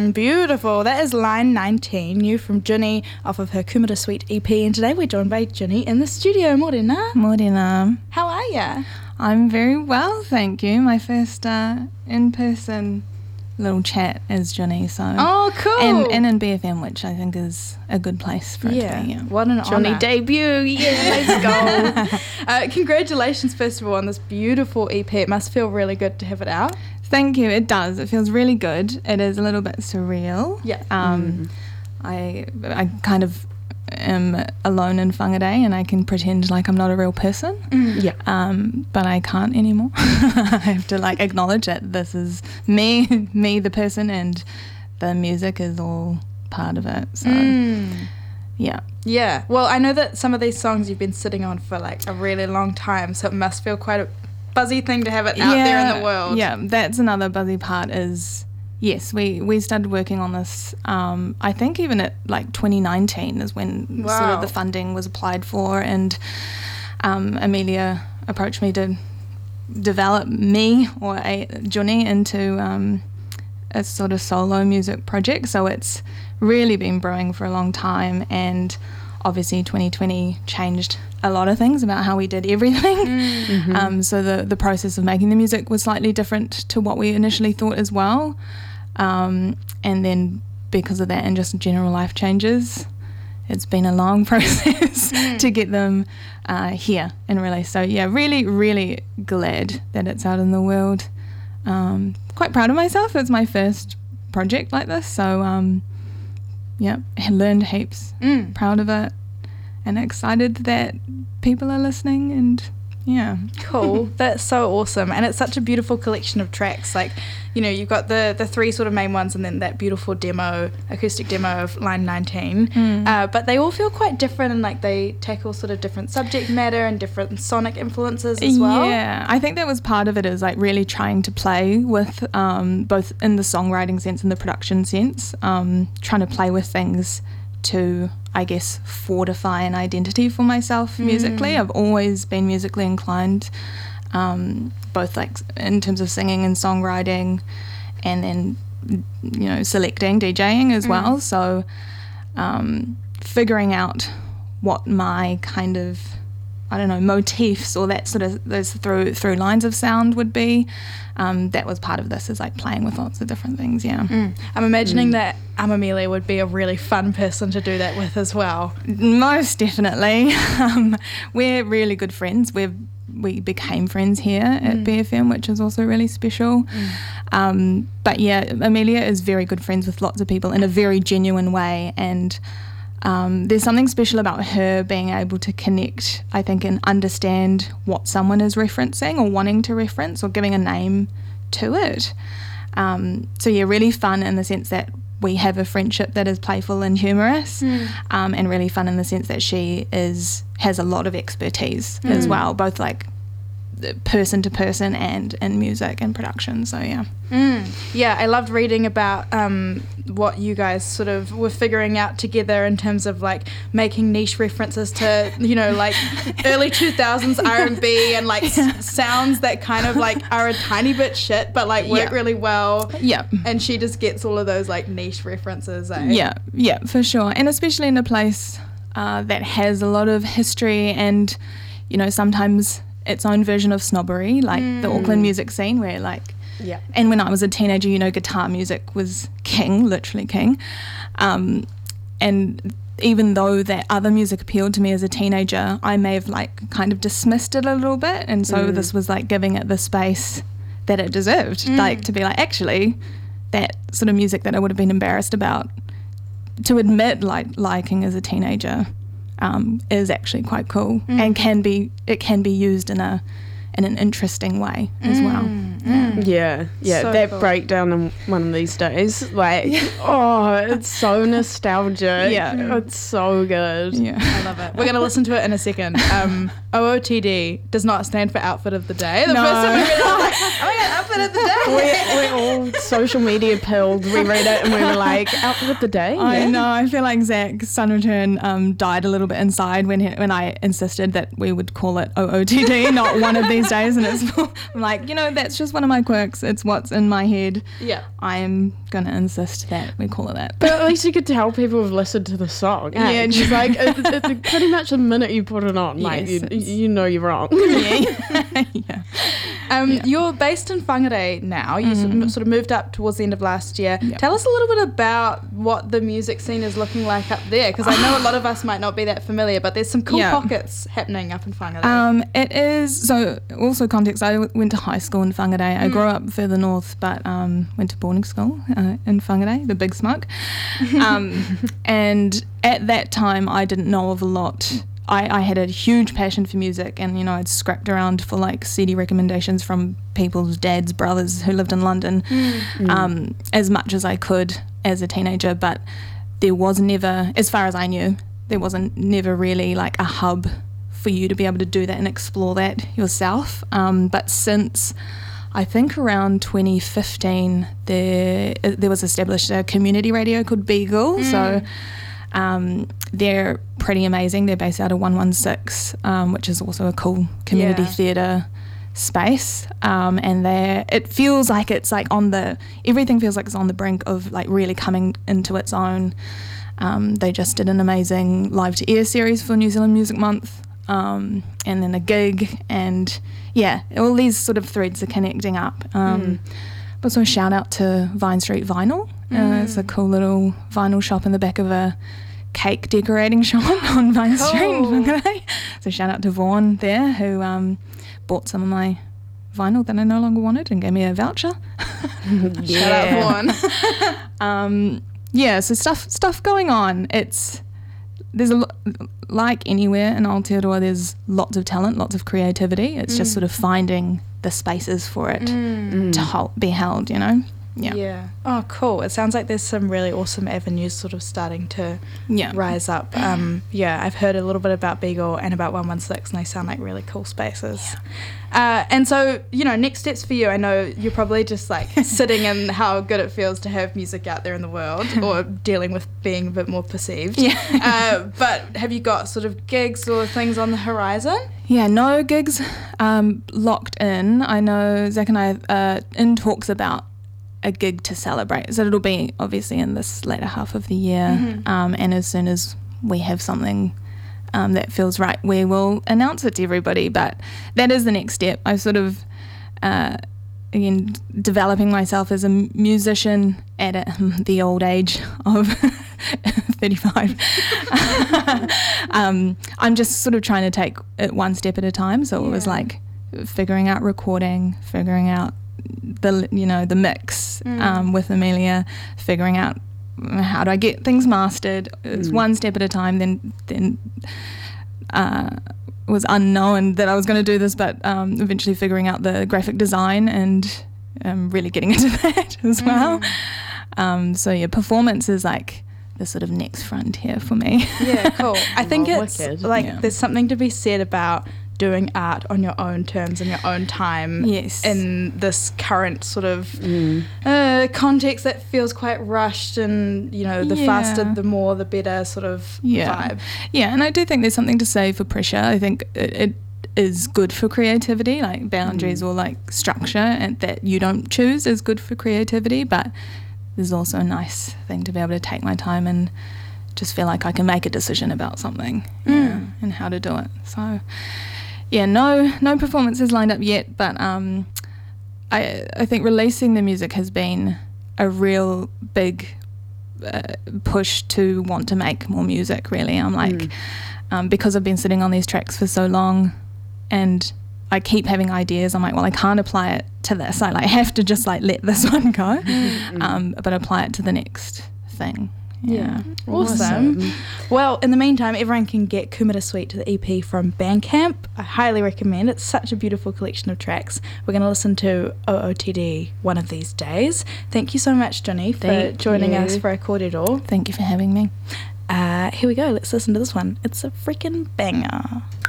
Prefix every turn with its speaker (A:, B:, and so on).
A: Beautiful. That is Line 19, new from Ginny off of her Kumara Suite EP. And today we're joined by Ginny in the studio. Morena.
B: Morena.
A: How are ya?
B: I'm very well, thank you. My first in-person little chat as Ginny, so.
A: Oh, cool.
B: And in BFM, which I think is a good place for it to be. Yeah.
A: What an
C: Johnny
A: honour.
C: debut, yeah, let's go.
A: Congratulations, first of all, on this beautiful EP. It must feel really good to have it out.
B: Thank you. It does. It feels really good. It is a little bit surreal.
A: Yeah.
B: I kind of am alone in Whangarei and I can pretend like I'm not a real person.
C: Yeah.
B: But I can't anymore. I have to acknowledge that this is me the person, and the music is all part of it. So yeah.
A: Yeah. Well, I know that some of these songs you've been sitting on for a really long time, so it must feel quite a buzzy thing to have it out there in the world.
B: Yeah, that's another buzzy part is, yes, we started working on this, I think even at 2019 is when sort of the funding was applied for, and Amelia approached me to develop me or Johnny into a sort of solo music project. So it's really been brewing for a long time, and obviously 2020 changed a lot of things about how we did everything. So the process of making the music was slightly different to what we initially thought as well. And then because of that and just general life changes, it's been a long process to get them here and released. So yeah, really, really glad that it's out in the world. Quite proud of myself. It's my first project like this. So yeah, I learned heaps. Proud of it and excited that people are listening, and yeah.
A: Cool. That's so awesome. And it's such a beautiful collection of tracks. You've got the three sort of main ones and then that beautiful acoustic demo of Line 19. But they all feel quite different, and they tackle sort of different subject matter and different sonic influences as well.
B: Yeah, I think that was part of it, is really trying to play with both in the songwriting sense and the production sense, trying to play with things to, I guess, fortify an identity for myself musically. I've always been musically inclined, both in terms of singing and songwriting, and then selecting, DJing as well. So figuring out what my kind of, I don't know, motifs or that sort of those through lines of sound would be. That was part of this, is playing with lots of different things. Yeah.
A: I'm imagining that Amelia would be a really fun person to do that with as well.
B: Most definitely. We're really good friends. We became friends here at BFM, which is also really special. But yeah, Amelia is very good friends with lots of people in a very genuine way, and there's something special about her being able to connect, I think, and understand what someone is referencing or wanting to reference or giving a name to it. So yeah, really fun in the sense that we have a friendship that is playful and humorous, and really fun in the sense that she has a lot of expertise as well, both person to person and in music and production. So yeah.
A: Yeah, I loved reading about what you guys sort of were figuring out together in terms of making niche references to early 2000s R&B and sounds that kind of are a tiny bit shit but work really well. Yeah. And she just gets all of those niche references.
B: Yeah, for sure. And especially in a place that has a lot of history and sometimes its own version of snobbery, the Auckland music scene, where and when I was a teenager, guitar music was king, literally king, and even though that other music appealed to me as a teenager, I may have kind of dismissed it a little bit, and so this was giving it the space that it deserved, to be actually that sort of music that I would have been embarrassed about to admit liking as a teenager is actually quite cool, and can be used in an interesting way as well.
C: Yeah,
A: So
C: that
A: cool.
C: breakdown in one of these days, it's so nostalgic.
B: Yeah.
C: It's so good.
B: Yeah.
A: I love it. We're going to listen to it in a second. OOTD does not stand for Outfit of the Day. The
B: No.
A: first time we read it, I was like, oh my god, Outfit of the Day.
C: We're all social media pilled. We read it and we were like, outfit of the day?
B: I
C: Yeah.
B: know. I feel like Zach's Sun Return died a little bit inside when I insisted that we would call it OOTD, not one of these these days, and I'm like, that's just one of my quirks. It's what's in my head.
A: Yeah.
B: I'm going to insist that we call it that.
C: But at least you could tell people have listened to the song.
B: Yeah,
C: it's like, it's pretty much the minute you put it on, like,
B: yes,
C: you know you're wrong.
B: Yeah.
A: You're based in Whangarei now. You sort of moved up towards the end of last year.
B: Yep.
A: Tell us a little bit about what the music scene is looking like up there, because I know a lot of us might not be that familiar, but there's some cool pockets happening up in Whangarei.
B: It is, so also context, I went to high school in Whangarei. I grew up further north, but went to boarding school in Whangarei, the Big Smoke. And at that time, I didn't know of a lot. I had a huge passion for music, and I'd scrapped around for like CD recommendations from people's dads, brothers who lived in London, as much as I could as a teenager. But there was never, as far as I knew, there wasn't never really like a hub for you to be able to do that and explore that yourself. But since I think around 2015, there was established a community radio called Beagle. So they're pretty amazing. They're based out of 116, which is also a cool community theatre space. And it feels like it's like everything feels like it's on the brink of like really coming into its own. They just did an amazing live to air series for New Zealand Music Month, and then a gig, and all these sort of threads are connecting up. But so shout out to Vine Street Vinyl. It's a cool little vinyl shop in the back of a cake decorating shop on Vine Street. So shout out to Vaughan there, who bought some of my vinyl that I no longer wanted and gave me a voucher.
A: Shout out Vaughan.
B: So stuff going on. There's like anywhere in Aotearoa, there's lots of talent, lots of creativity. It's just sort of finding the spaces for it to be held, Yeah.
A: Oh, cool. It sounds like there's some really awesome avenues sort of starting to rise up. I've heard a little bit about Beagle and about 116, and they sound like really cool spaces. And so, next steps for you, I know you're probably just like sitting in how good it feels to have music out there in the world, or dealing with being a bit more perceived. But have you got sort of gigs or things on the horizon?
B: Yeah, no gigs locked in. I know Zach and I are in talks about a gig to celebrate, so it'll be obviously in this later half of the year, and as soon as we have something that feels right, we will announce it to everybody. But that is the next step. I sort of again developing myself as a musician at the old age of 35. I'm just sort of trying to take it one step at a time, so it was like figuring out recording, figuring out the mix with Amelia, figuring out how do I get things mastered. It's one step at a time. Then was unknown that I was going to do this, but eventually figuring out the graphic design and really getting into that as well. Performance is like the sort of next frontier for me.
A: Yeah, cool. I think it's
C: wicked.
A: like there's something to be said about doing art on your own terms and your own time in this current sort of context that feels quite rushed, and the faster the more the better sort of vibe.
B: And I do think there's something to say for pressure. I think it is good for creativity, like boundaries or like structure, and that you don't choose is good for creativity, but there's also a nice thing to be able to take my time and just feel like I can make a decision about something and how to do it. So no performances lined up yet, but I think releasing the music has been a real big push to want to make more music, really. I'm like, because I've been sitting on these tracks for so long and I keep having ideas, I'm like, well, I can't apply it to this. I have to just let this one go, but apply it to the next thing. Yeah.
A: Awesome. Well, in the meantime, everyone can get Kumara Sweet to the EP from Bandcamp. I highly recommend. It's such a beautiful collection of tracks. We're going to listen to OOTD one of these days. Thank you so much, Johnny, for joining us for a Kōrero.
B: Thank you for having me.
A: Here we go. Let's listen to this one. It's a freaking banger.